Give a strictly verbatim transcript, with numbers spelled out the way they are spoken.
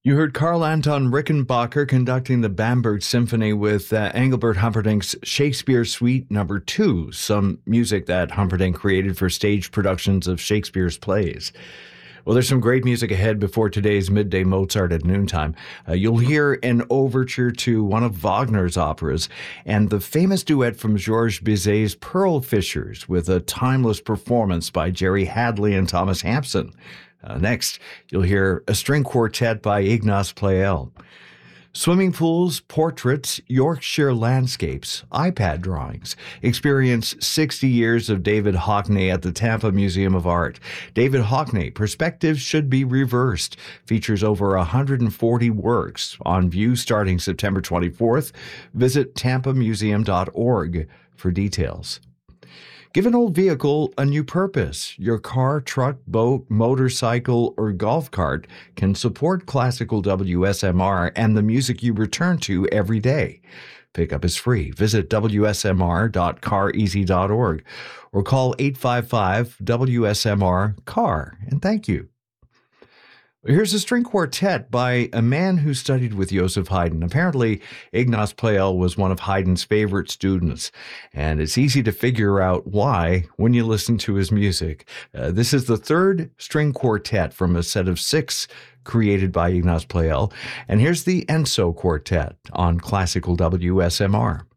You heard Carl Anton Rickenbacker conducting the Bamberg Symphony with uh, Engelbert Humperdinck's Shakespeare Suite Number Two, some music that Humperdinck created for stage productions of Shakespeare's plays. Well, there's some great music ahead before today's Midday Mozart at noontime. Uh, you'll hear an overture to one of Wagner's operas and the famous duet from Georges Bizet's Pearl Fishers with a timeless performance by Jerry Hadley and Thomas Hampson. Uh, next, you'll hear a string quartet by Ignaz Pleyel. Swimming pools, portraits, Yorkshire landscapes, iPad drawings. Experience sixty years of David Hockney at the Tampa Museum of Art. David Hockney, Perspectives Should Be Reversed, features over one hundred forty works on view starting September twenty-fourth. Visit tampa museum dot org for details. Give an old vehicle a new purpose. Your car, truck, boat, motorcycle, or golf cart can support classical W S M R and the music you return to every day. Pickup is free. Visit w s m r dot car easy dot org or call eight five five W S M R C A R. And thank you. Here's a string quartet by a man who studied with Joseph Haydn. Apparently, Ignaz Pleyel was one of Haydn's favorite students, and it's easy to figure out why when you listen to his music. Uh, this is the third string quartet from a set of six created by Ignaz Pleyel, and here's the Enso Quartet on Classical W S M R.